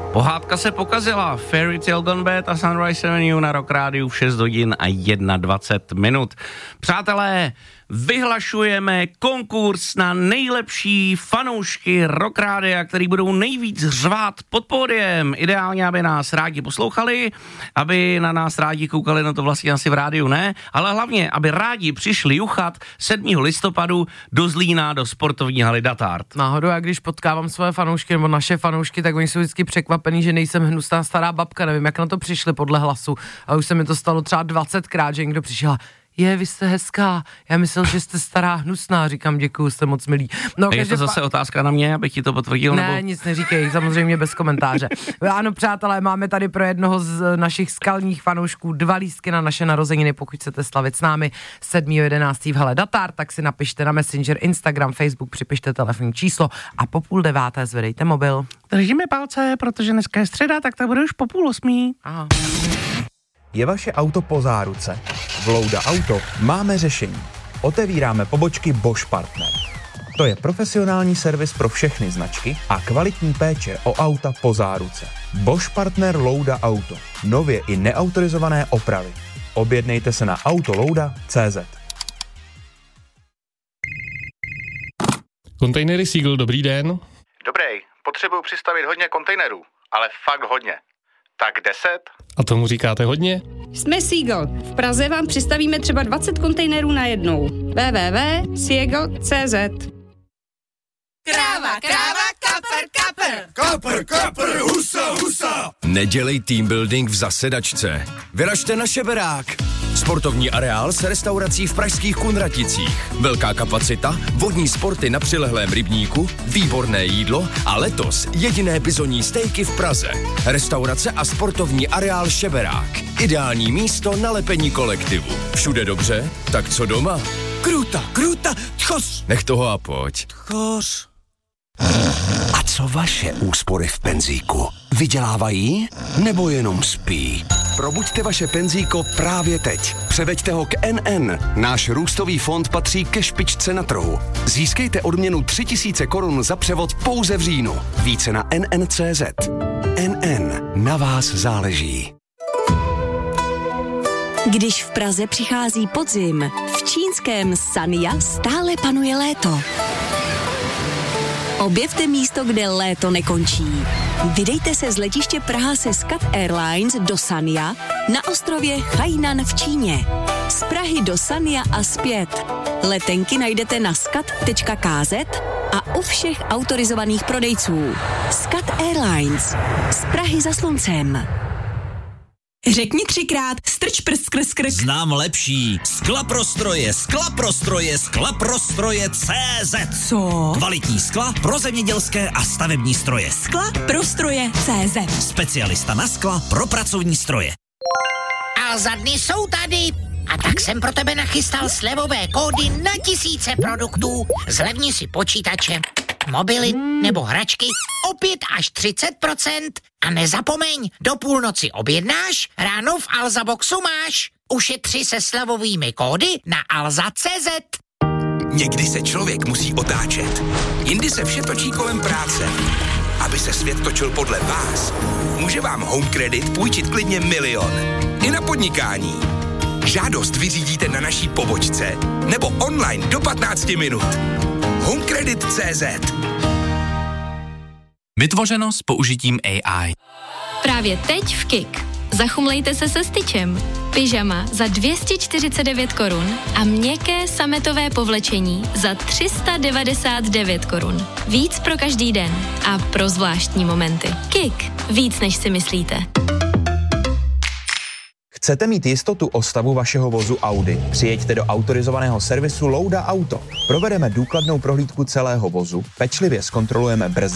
Pohádka se pokazila. Fairy Tale Gone Bad a Sunrise Avenue na Rock Rádiu v 6 hodin a 21 minut. Přátelé, vyhlašujeme konkurs na nejlepší fanoušky Rock Rádia, který budou nejvíc řvát pod pódiem. Ideálně, aby nás rádi poslouchali, aby na nás rádi koukali, no to vlastně asi v rádiu ne, ale hlavně, aby rádi přišli juchat 7. listopadu do Zlína, do sportovní haly Datard. Náhodou, já když potkávám své fanoušky nebo naše fanoušky, tak oni jsou vždycky překvapený, že nejsem hnusná stará babka, nevím, jak na to přišli podle hlasu. A už se mi to stalo třeba 20krát, že někdo přišel: vy jste hezká, já myslel, že jste stará hnusná, říkám děkuju, jste moc milí. No, je to zase otázka na mě, abych ti to potvrdil? Ne, nebo? Nic neříkej, samozřejmě bez komentáře. Ano, přátelé, máme tady pro jednoho z našich skalních fanoušků 2 lístky na naše narozeniny, pokud chcete slavit s námi 7.11. v hale Datard, tak si napište na Messenger, Instagram, Facebook, připište telefonní číslo a po 7:30 zvedejte mobil. Držíme palce, protože dneska je středa, tak to bude už po 7:30. Aha. Je vaše auto po záruce? V Louda Auto máme řešení. Otevíráme pobočky Bosch Partner. To je profesionální servis pro všechny značky a kvalitní péče o auta po záruce. Bosch Partner Louda Auto. Nově i neautorizované opravy. Objednejte se na autolouda.cz. Kontejnery Seagull, dobrý den. Dobrý, potřebuju přistavit hodně kontejnerů, ale fakt hodně. Tak 10? A tomu říkáte hodně? Jsme Seagull. V Praze vám přistavíme třeba 20 kontejnerů najednou. www.seagull.cz. Kráva, kapr, husa. Nedělej team building v zasedačce. Vyražte na Šeberák. Sportovní areál s restaurací v pražských Kunraticích. Velká kapacita, vodní sporty na přilehlém rybníku, výborné jídlo a letos jediné bizonní stejky v Praze. Restaurace a sportovní areál Šeberák. Ideální místo na lepení kolektivu. Všude dobře, tak co doma? Kruta, tchos. Nech toho a pojď. Tchos. A co vaše úspory v penzíku? Vydělávají nebo jenom spí? Probuďte vaše penzíko právě teď. Převeďte ho k NN. Náš růstový fond patří ke špičce na trhu. Získejte odměnu 3000 korun za převod pouze v říjnu. Více na NN.cz. NN. Na vás záleží. Když v Praze přichází podzim, v čínském Sanya stále panuje léto. Objevte místo, kde léto nekončí. Vydejte se z letiště Praha se SCAT Airlines do Sanya na ostrově Hainan v Číně. Z Prahy do Sanya a zpět. Letenky najdete na scat.kz a u všech autorizovaných prodejců. SCAT Airlines. Z Prahy za sluncem. Řekni 3krát strč prst skrz krk. Znám lepší. Sklaprostroje CZ. Co? Kvalitní skla pro zemědělské a stavební stroje. Sklaprostroje CZ. Specialista na skla pro pracovní stroje. A za dny jsou tady. A tak jsem pro tebe nachystal slevové kódy na tisíce produktů. Zlevni si počítače, mobily nebo hračky o 5 až 30%. A nezapomeň, do půlnoci objednáš, ráno v Alza Boxu máš. Ušetři se slevovými kódy na alza.cz. Někdy se člověk musí otáčet. Jindy se vše točí kolem práce. Aby se svět točil podle vás, může vám Home Credit půjčit klidně 1 000 000. I na podnikání. Žádost vyřídíte na naší pobočce nebo online do 15 minut. HomeCredit.cz. Vytvořeno s použitím AI. Právě teď v KIK. Zachumlejte se se styčem. Pyžama za 249 korun a měkké sametové povlečení za 399 korun. Víc pro každý den a pro zvláštní momenty. KIK. Víc než si myslíte. Chcete mít jistotu o stavu vašeho vozu Audi? Přijeďte do autorizovaného servisu Louda Auto. Provedeme důkladnou prohlídku celého vozu, pečlivě zkontrolujeme brzdy